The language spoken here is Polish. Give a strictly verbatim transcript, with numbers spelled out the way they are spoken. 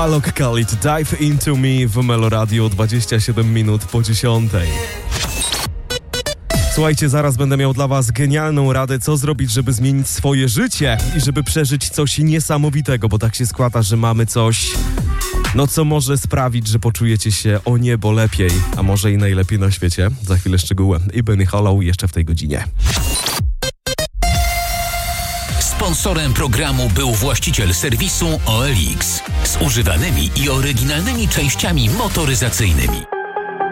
Alok Khalid, Dive Into Me w Meloradio, dwadzieścia siedem minut po dziesiątej. Słuchajcie, zaraz będę miał dla was genialną radę, co zrobić, żeby zmienić swoje życie i żeby przeżyć coś niesamowitego, bo tak się składa, że mamy coś, no co może sprawić, że poczujecie się o niebo lepiej, a może i najlepiej na świecie. Za chwilę szczegóły. I Benny Hollow jeszcze w tej godzinie. Sponsorem programu był właściciel serwisu O L X z używanymi i oryginalnymi częściami motoryzacyjnymi.